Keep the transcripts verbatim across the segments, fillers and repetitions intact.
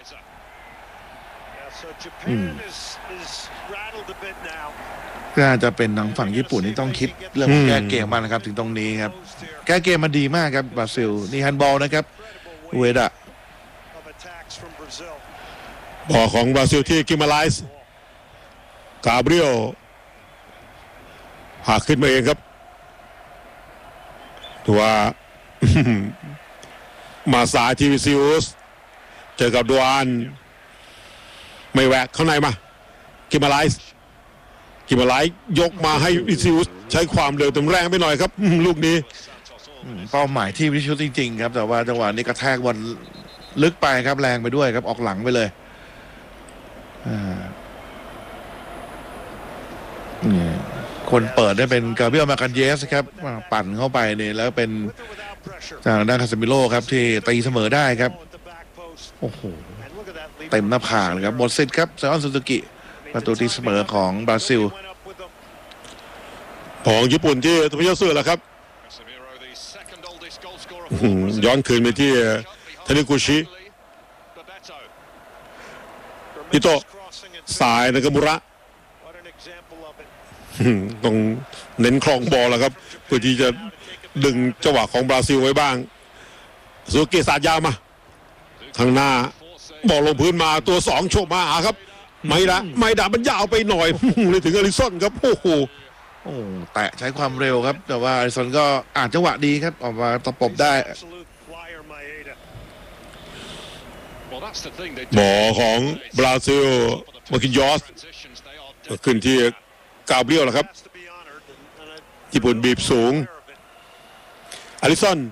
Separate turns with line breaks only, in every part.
น่าจะเป็นทางฝั่งญี่ปุ่นที่ต้องคิดเรื่องแก้เกมมานะครับถึงตรงนี้ครับแก้เกมมาดีมากครับบราซิลนี่แฮนด์บอลนะครับอุเอดะ
บอลของบราซิลที่กิมาไลส์กาเบรียลหักขึ้นมาเองครับถือว่า มาสาทีวิซิอุสเจอกับดวานไม่แหวกข้างในมากิมาไลส์กิมาไลส์ยกมาให้วิซิอุสใช้ความเร็วเต็มแรงไปหน่อยครับลูกนี้
เป้าหมายที่วิซิอุสจริงๆครับแต่ว่าจังหวะนี้กระแทกบอลลึกไปครับแรงไปด้วยครับออกหลังไปเลยคนเปิดได้เป็นกาเบรียลมากันเยสครับปั่นเข้าไปเนี่ยแล้วเป็นทางด้านคาเซมิโร่ครับที่ตีเสมอได้ครับโอ้โหเต็มหน้าผากเลยครับหมดสิทธิ์ครับไซออนซูซูกิประตูตีเสมอของบราซิล
ของญี่ปุ่นที่ทำให้ยอดเสือแล้วครับย้อนคืนไปที่ทานิกุชิอิโตะสายนากามุระต้องเน้นคลองบอลแล้วครับเพื่อที่จะดึงจังหวะของบราซิลไว้บ้างซูเกะสาดยาวมาข้างหน้าบอลลงพื้นมาตัวสองโฉบมาครับไม่ละไม่ด่ามันยาวไปหน่อยเลยถึงอลิซอนครับโอ้โห
โอ้แตะใช้ความเร็วครับแต่ว่าอลิซอนก็อ่านจังหวะดีครับออกมาตะปบได้
บอลของบราซิลมาคินยอสขึ้นที่กาเบรียลแล้วครับญี่ปุ่นบีบสูงอลิซอน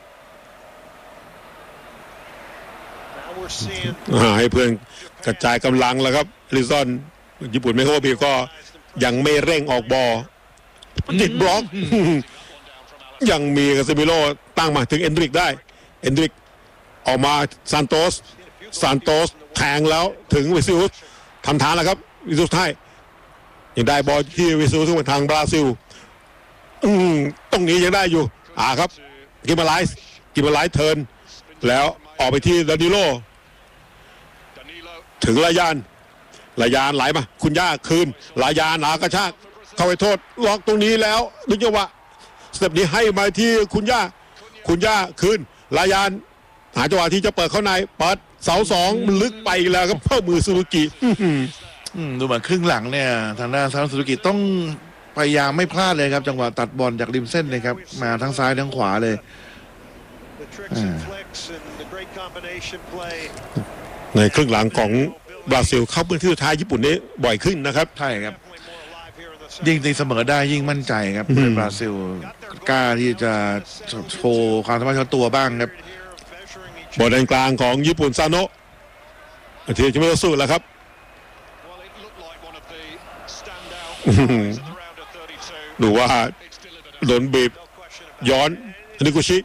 ให้เพื่อนกระจายกำลังแล้วครับอลิซอนญี่ปุ่นไม่เข้าบีก็ยังไม่เร่งออกบอลติดบล็อกยังมีกาเซมิโร่ตั้งมาถึงเอนดริกได้เอนดริกออกมาซานโตสซานโตสแทงแล้วถึงวิซิอุสทำทางแล้วครับวิซิอุสไทยยังได้บอลที่วิซิอุสทางบราซิลตรงนี้ยังได้อยู่อ่าครับกิมาไลส์กิมาไลส์เทิร์นแล้วออกไปที่ดานิโลถึงลายานลายานไหลมาคุณย่าคืนลายานหนากระชากเข้าไปโทษล็อกตรงนี้แล้วดึงจังหวะสเต็ปนี้ให้มาที่คุณย่าคุณย่าคืนลายานหาจังหวะที่จะเปิดเข้าในเปิดเสาสองมันลึกไปแล้วครับเพิ่มมือซูซูกิ
ดูเหมือนครึ่งหลังเนี่ยทางด้านซาซูซูกิต้องพยายามไม่พลาดเลยครับจังหวะตัดบอลจากริมเส้นเลยครับมาทั้งซ้ายทั้งขวาเลย
ในครึ่งหลังของบราซิลเข้าพื้นที่สุดท้ายญี่ปุ่นนี้บ่อยขึ้นนะครับ
ใช่ครับยิ่งตีเสมอได้ยิ่งมั่นใจครับในบราซิลกล้าที่จะโชว์ความสามารถเฉพาะตัวบ้างครับ
บอลด้านกลางของญี่ปุ่นซาโนะที่จะไม่สู้แล้วครับดูว่าโดนบีบย้อนทานิกุชิ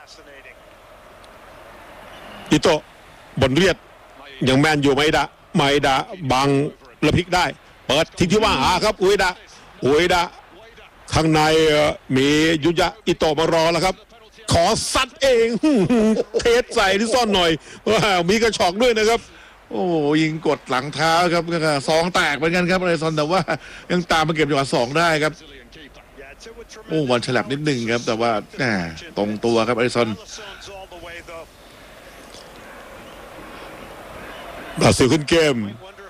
อิโตะบอลเรียดยังแมนอยู่ไมดะไมดะบังระพลิกได้เปิดทิ้งที่ว่างหาครับอุเอดะอุเอดะข้างในมียุยะอิโตะมารอแล้วครับขอซัดเองเทสใส่ที่ซ่อนหน่อยว่ามีกระชอกด้วยนะครับ
โอ้ยิงกดหลังเท้าครับสองแตกเหมือนกันครับอลิซอนแต่ว่ายังตามมาเก็บจังหวะสองได้ครับโอ้วันฉลับนิดหนึ่งครับแต่ว่าตรงตัวครับอลิซอน
บราซิลขึ้นเกม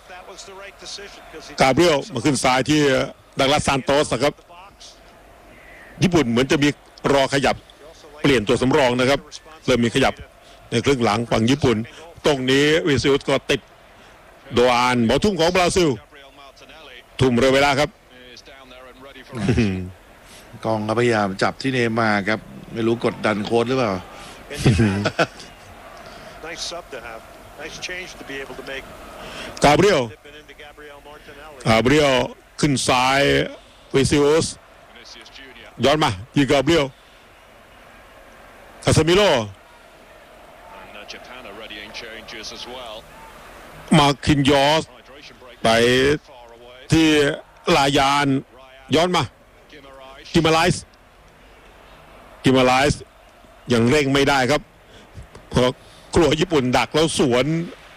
กาเบรียลมาขึ้นซ้ายที่ดักลาสซานโตสครับญี่ปุ่นเหมือนจะมีรอขยับเปลี่ยนตัวสำรองนะครับเริ่มมีขยับในครึ่งหลังฝั่งญี่ปุ่นตรงนี้วิซิอุสก็ติดโดอันบอลทุ่มของบราซิลทุ่มเร็วเวลาครับ
กองพยายามจับที่เนมาครับไม่รู้กดดันโค้ชหรือเปล่าก
าเบรียลกาเบรียลขึ้นซ้ายวิซิอุสย้อนมายิงกาเบรียลคาเซมิโร่มาคินยอสไปที่ลายานย้อนมากิมาไลส์กิมาไลส์ยังเร่งไม่ได้ครับเพราะกลัวญี่ปุ่นดักแล้วสวน